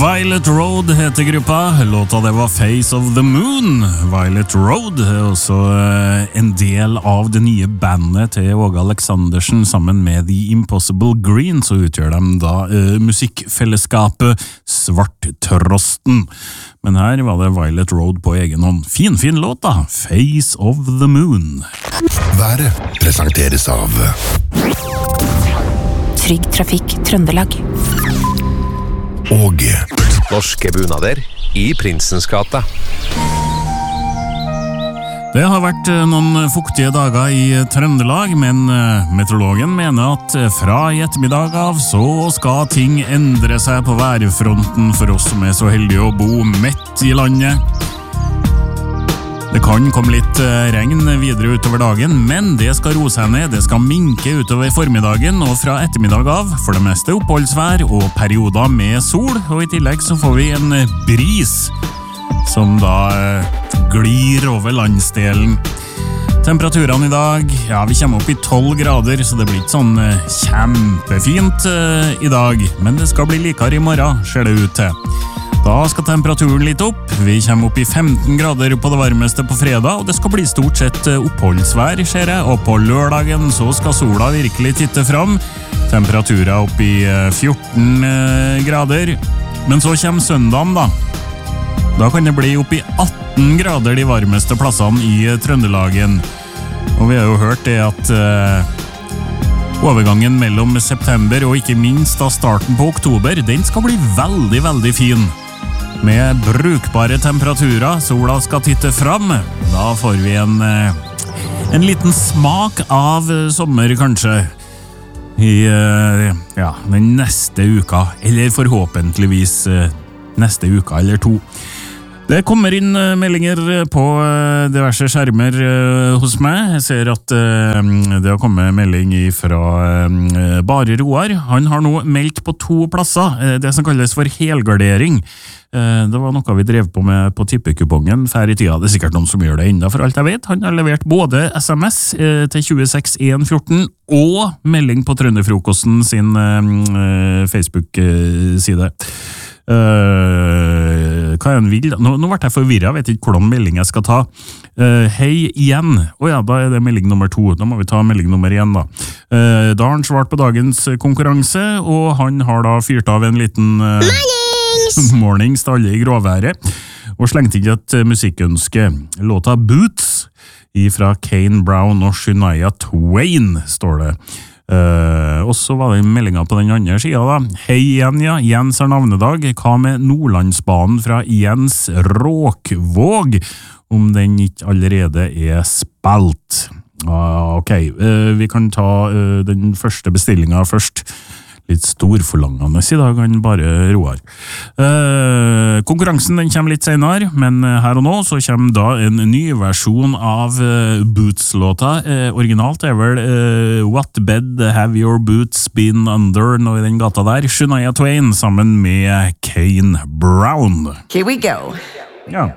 Violet Road heter gruppa. Låta det var Face of the Moon. Violet Road er også en del av det nye bandet til Åge Aleksandersen. Sammen med The Impossible Green så utgjør de da musikkfellesskapet Svarttrosten. Men her var det Violet Road på egen hånd. Fin låt da. Face of the Moon. Været presenteres av Trygg Trafikk Trøndelag. Og norske bunader i Prinsens gate. Det har vært noen fuktige dager i Trøndelag, men meteorologen mener at fra i ettermiddag av så skal ting endre seg på værfronten for oss som er så heldige å bo midt i landet. Det kan komme litt regn videre utover dagen, men det skal roe seg ned, det skal minke utover formiddagen og fra ettermiddag av, for det meste oppholdsvær og perioder med sol, og i tillegg så får vi en bris som da glir over landsdelen. Temperaturene i dag, ja, vi kommer opp i 12 grader, så det blir ikke sånn kjempefint i dag, men det skal bli likere i morgen, ser det ut til. Da skal temperaturen litt opp, vi kommer opp i 15 grader på det varmeste på fredag, og det skal bli stort sett oppholdsvær, ser jeg, og på lørdagen så skal sola virkelig titte fram. Temperaturen opp i 14 grader, men så kommer søndagen da. Da kan det bli opp i 18 grader de varmeste plassene i Trøndelagen. Og vi har jo hørt det at overgangen mellom september og ikke minst da starten på oktober, den skal bli veldig fin. Med brukbare temperaturer, sola skal titte fram. Da får vi en liten smak av sommer kanskje i den neste uka, eller forhåpentligvis neste uka eller to. Det kommer inn meldinger på diverse skjermer hos meg. Jeg ser at det har kommet melding fra Bare Roar. Han har nå meldt på 2 plasser, det som kalles for helgardering. Det var noe vi drev på med på tippekupongen før i tida. Det er sikkert noen som gjør det enda, for alt jeg vet. Han har levert både SMS til 26114 og melding på Trønderfrokosten sin Facebook-side. Hva er en vil? Nå ble jeg forvirret, jeg vet ikke hvordan melding jeg skal ta. Hei igjen. Ja, da er det melding nummer 2. Da må vi ta melding nummer 1 da. Da har han svart på dagens konkurranse, og han har da fyrt av en liten mornings til alle i gråværet, og slengt inn et musikkønske. Låta Boots fra Kane Brown og Shania Twain, står det. Og så var det meldinga på den andre siden da. Hei igjen, ja. Jens har navnedag. Hva med Nordlandsbanen fra Jens Råkvåg? Om den ikke allerede er spilt. Ok, vi kan ta den første bestillingen først. Litt storforlangende i dag, han Bare Roar. Konkurransen den kommer litt senere, men her og nå så kommer da en ny versjon av Boots-låta. Originalt er vel What Bed Have Your Boots Been Under, nå i den gata der. Shania Twain sammen med Kane Brown. Here we go. Ja.